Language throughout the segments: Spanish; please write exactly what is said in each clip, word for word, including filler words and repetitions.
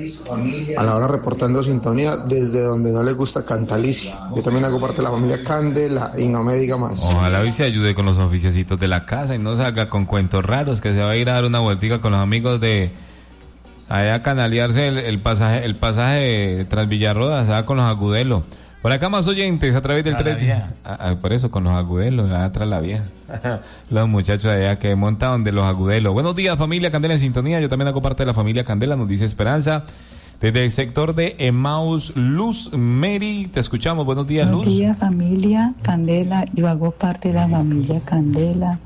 a la hora reportando sintonía desde donde no le gusta Cantalicio. Yo también hago parte de la familia Candela y no me diga más. Ojalá hoy se ayude con los oficiecitos de la casa y no salga con cuentos raros, que se va a ir a dar una vueltica con los amigos de allá a canalearse el, el pasaje el pasaje de Transvillarroda, se va con los Agudelo. Por acá más oyentes a través del tres. Ah, por eso, con los Agudelos, atrás la vieja. Los muchachos allá que montan de los Agudelos. Buenos días, familia Candela en sintonía. Yo también hago parte de la familia Candela, nos dice Esperanza. Desde el sector de Emmaus, Luz Mary, te escuchamos. Buenos días, Luz. Buenos días, familia Candela. Yo hago parte de la familia Candela.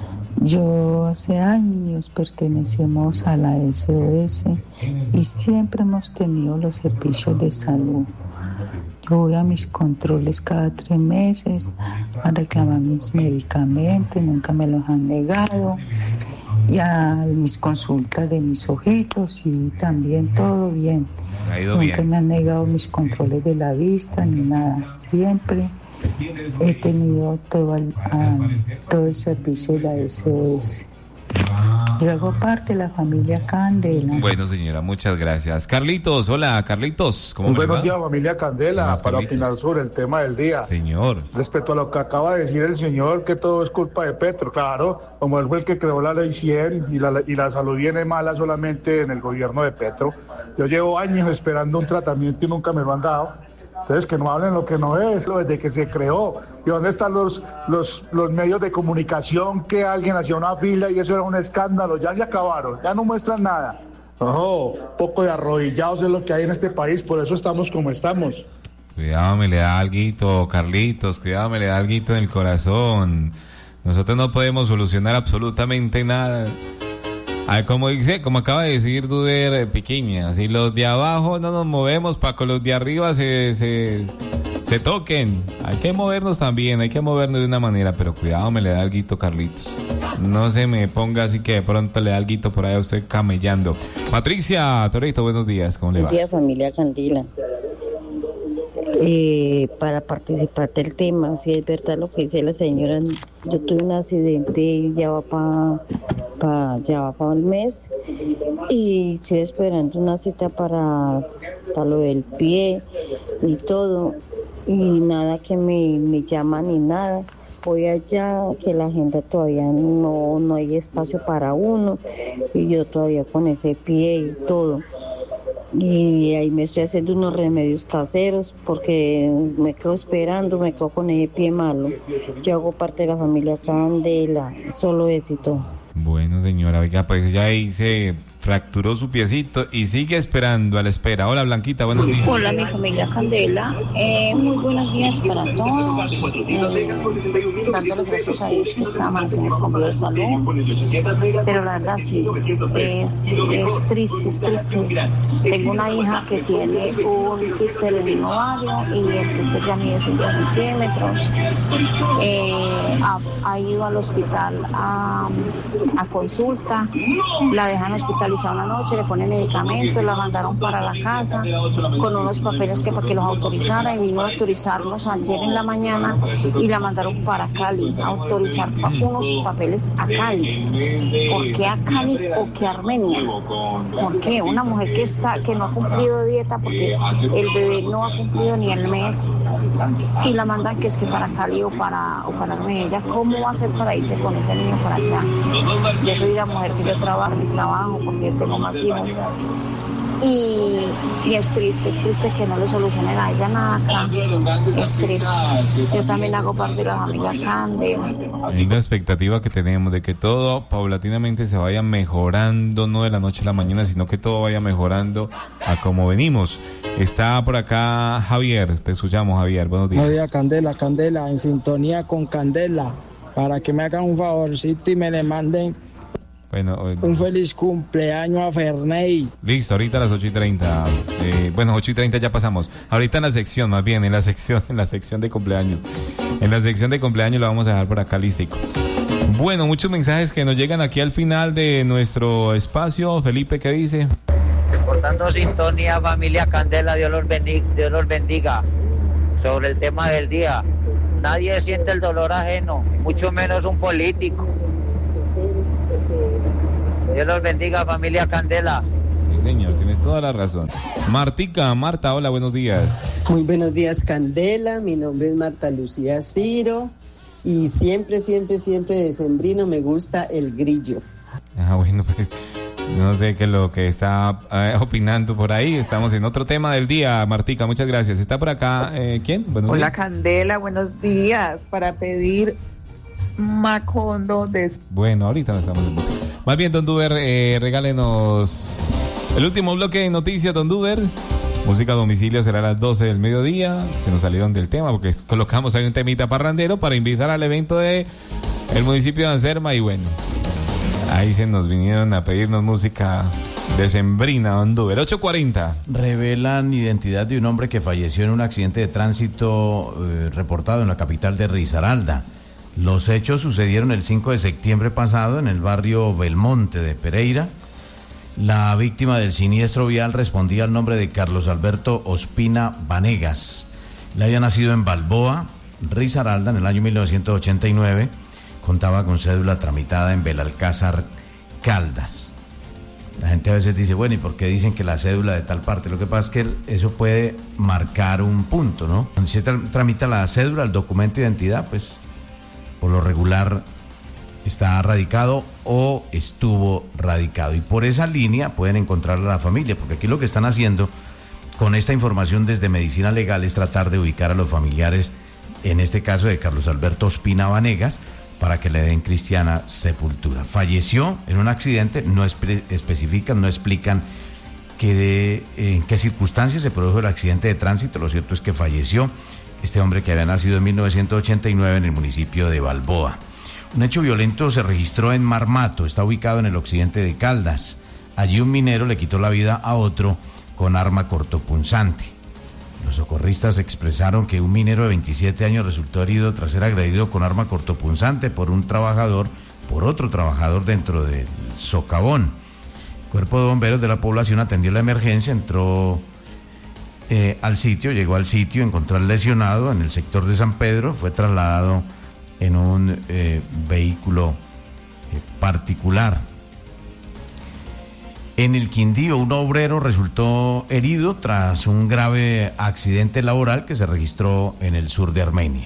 Yo hace años pertenecemos a la S O S y siempre hemos tenido los servicios de salud. Yo voy a mis controles cada tres meses a reclamar mis medicamentos, nunca me los han negado, y a mis consultas de mis ojitos y también todo bien. Ha ido nunca bien. me han negado mis controles de la vista ni nada, siempre he tenido todo el, um, todo el servicio de la S O S. Yo hago parte de la familia Candela. Bueno, señora, muchas gracias. Carlitos, hola, Carlitos. ¿Cómo me va? Buenos días, familia Candela, Buenas, para Carlitos. opinar sobre el tema del día. Señor. Respecto a lo que acaba de decir el señor, que todo es culpa de Petro, claro, como él fue el que creó la ley cien y la, y la salud viene mala solamente en el gobierno de Petro. Yo llevo años esperando un tratamiento y nunca me lo han dado. Entonces, que no hablen lo que no es, lo desde que se creó. ¿Y dónde están los, los, los medios de comunicación que alguien hacía una fila y eso era un escándalo? Ya se acabaron, ya no muestran nada. Ojo, poco de arrodillados es lo que hay en este país, por eso estamos como estamos. Cuidado, me le da alguito, Carlitos, cuidado, me le da alguito en el corazón. Nosotros no podemos solucionar absolutamente nada. Ah, como dice, como acaba de decir Duber Piquiña, si los de abajo no nos movemos para que los de arriba se, se, se toquen. Hay que movernos también, hay que movernos de una manera, pero cuidado, me le da alguito, Carlitos. No se me ponga así que de pronto le da alguito por ahí a usted camellando. Patricia Torito, buenos días, ¿cómo le va? Buenos días, familia Candela. Eh, para participar del tema, si es verdad lo que dice la señora, yo tuve un accidente y ya va para pa, ya va para el mes y estoy esperando una cita para, para lo del pie y todo, y nada que me, me llama ni nada. Voy allá, que la agenda todavía no, no hay espacio para uno y yo todavía con ese pie y todo. Y ahí me estoy haciendo unos remedios caseros porque me quedo esperando, me quedo con ese pie malo. Yo hago parte de la familia Candela, solo éxito. Bueno, señora, oiga, pues ya ahí se fracturó su piecito y sigue esperando a la espera. Hola, Blanquita, buenos días. Hola, mi familia Candela. Eh, muy buenos días para todos. Eh, dándoles gracias a Dios que está amanecemos con vida de salud. Pero la verdad sí, es, es triste, es triste. Tengo una hija que tiene un quiste en el ovario y el quiste ya mide cinco centímetros. Eh, ha, ha ido al hospital a, a consulta, la dejan hospitalizada una noche, le ponen medicamentos, la mandaron para la casa con unos papeles que para que los autorizara, y vino a autorizarlos ayer en la mañana y la mandaron para Cali, a autorizar pa- unos papeles a Cali. ¿Por qué a Cali o qué a Armenia? ¿Por qué? Una mujer que está que no ha cumplido dieta porque el bebé no ha cumplido ni el mes y la mandan que es que para Cali o para, o para Armenia. ¿Cómo va a ser para irse con ese niño para allá? Yo soy la mujer que yo trabajo y trabajo porque tengo más hijos y, y es triste, es triste que no le solucionen a ella nada acá, es triste. Yo también hago parte de la familia Candela. Hay una expectativa que tenemos de que todo paulatinamente se vaya mejorando, no de la noche a la mañana, sino que todo vaya mejorando a como venimos. Está por acá Javier, te escuchamos, Javier, buenos días. Buenos días, Candela, Candela, en sintonía con Candela, para que me hagan un favorcito y me le manden Bueno, eh, un feliz cumpleaños a Ferney. listo, ahorita a las ocho y treinta. Eh, bueno, ocho y treinta ya pasamos. Ahorita en la sección, más bien, en la sección, en la sección de cumpleaños. En la sección de cumpleaños lo vamos a dejar por acá listico. Bueno, muchos mensajes que nos llegan aquí al final de nuestro espacio. Felipe, ¿qué dice? Portando sintonía, familia Candela, Dios los bendiga, Dios los bendiga. Sobre el tema del día, nadie siente el dolor ajeno, mucho menos un político. Dios los bendiga, familia Candela. Sí, señor, tiene toda la razón. Martica, Marta, hola, buenos días. Muy buenos días, Candela. Mi nombre es Marta Lucía Ciro y siempre, siempre, siempre decembrino me gusta el grillo. Ah, bueno, pues no sé qué es lo que está eh, opinando por ahí. Estamos en otro tema del día, Martica, muchas gracias. Está por acá, eh, ¿quién? Buenos Hola, días. Candela, buenos días. Para pedir Macondo de... Bueno, ahorita no estamos en música. Más bien, Don Duber, eh, regálenos el último bloque de noticias, Don Duber. Música a domicilio será a las doce del mediodía. Se nos salieron del tema porque colocamos ahí un temita parrandero para invitar al evento de el municipio de Anserma y bueno, ahí se nos vinieron a pedirnos música decembrina, Don Duber. ocho cuarenta. Revelan identidad de un hombre que falleció en un accidente de tránsito eh, reportado en la capital de Risaralda. Los hechos sucedieron el cinco de septiembre pasado en el barrio Belmonte de Pereira. La víctima del siniestro vial respondía al nombre de Carlos Alberto Ospina Vanegas. Le había nacido en Balboa, Risaralda, en el año mil novecientos ochenta y nueve. Contaba con cédula tramitada en Belalcázar, Caldas. La gente a veces dice, bueno, ¿y por qué dicen que la cédula de tal parte? Lo que pasa es que eso puede marcar un punto, ¿no? Cuando se tra- tramita la cédula, el documento de identidad, pues por lo regular está radicado o estuvo radicado. Y por esa línea pueden encontrar a la familia, porque aquí lo que están haciendo con esta información desde Medicina Legal es tratar de ubicar a los familiares, en este caso de Carlos Alberto Ospina Vanegas, para que le den cristiana sepultura. Falleció en un accidente, no espe- especifican, no explican que de, en qué circunstancias se produjo el accidente de tránsito. Lo cierto es que falleció este hombre que había nacido en mil novecientos ochenta y nueve en el municipio de Balboa. Un hecho violento se registró en Marmato, está ubicado en el occidente de Caldas. Allí un minero le quitó la vida a otro con arma cortopunzante. Los socorristas expresaron que un minero de veintisiete años resultó herido tras ser agredido con arma cortopunzante por un trabajador, por otro trabajador dentro del socavón. El cuerpo de bomberos de la población atendió la emergencia, entró eh, al sitio, llegó al sitio, encontró al lesionado en el sector de San Pedro, fue trasladado en un eh, vehículo eh, particular. En el Quindío, un obrero resultó herido tras un grave accidente laboral que se registró en el sur de Armenia.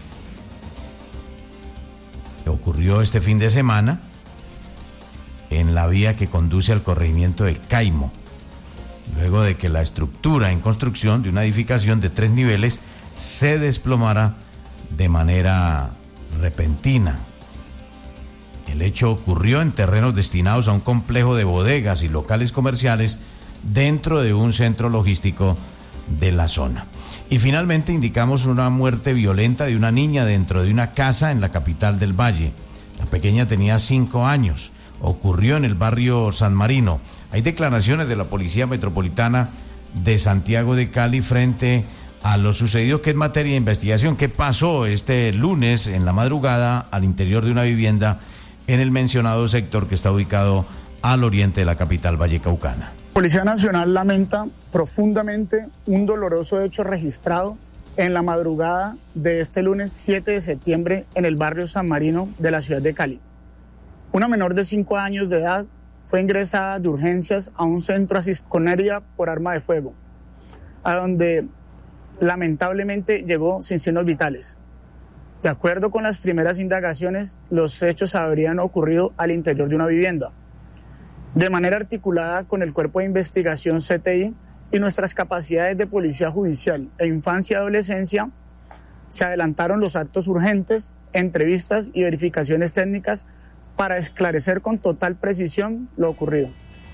Ocurrió este fin de semana en la vía que conduce al corregimiento de Caimo, luego de que la estructura en construcción de una edificación de tres niveles se desplomara de manera repentina. El hecho ocurrió en terrenos destinados a un complejo de bodegas y locales comerciales dentro de un centro logístico de la zona. Y finalmente indicamos una muerte violenta de una niña dentro de una casa en la capital del Valle. La pequeña tenía cinco años. Ocurrió en el barrio San Marino. Hay declaraciones de la Policía Metropolitana de Santiago de Cali frente a lo sucedido, que es materia de investigación. ¿Qué pasó este lunes en la madrugada al interior de una vivienda en el mencionado sector que está ubicado al oriente de la capital vallecaucana? Policía Nacional lamenta profundamente un doloroso hecho registrado en la madrugada de este lunes siete de septiembre en el barrio San Marino de la ciudad de Cali. Una menor de cinco años de edad fue ingresada de urgencias a un centro asistido con herida por arma de fuego, a donde lamentablemente llegó sin signos vitales. De acuerdo con las primeras indagaciones, los hechos habrían ocurrido al interior de una vivienda. De manera articulada con el Cuerpo de Investigación C T I y nuestras capacidades de Policía Judicial e Infancia y Adolescencia, se adelantaron los actos urgentes, entrevistas y verificaciones técnicas para esclarecer con total precisión lo ocurrido.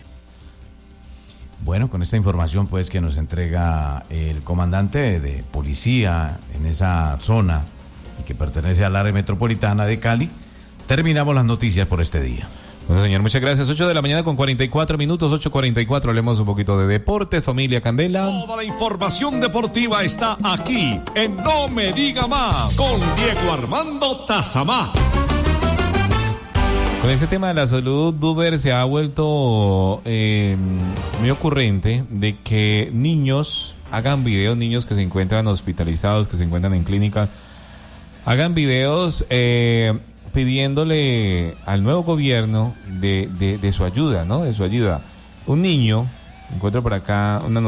Bueno, con esta información pues que nos entrega el comandante de policía en esa zona y que pertenece al área metropolitana de Cali, terminamos las noticias por este día. Bueno, señor, muchas gracias. ocho de la mañana con cuarenta y cuatro minutos, ocho cuarenta y cuatro. Hablemos un poquito de deportes, familia Candela. Toda la información deportiva está aquí en No Me Diga Más con Diego Armando Tazamá. Con este tema de la salud, Duber, se ha vuelto eh, muy ocurrente de que niños hagan videos, niños que se encuentran hospitalizados, que se encuentran en clínica, hagan videos eh, pidiéndole al nuevo gobierno de, de, de su ayuda, ¿no? De su ayuda. Un niño Encuentro por acá una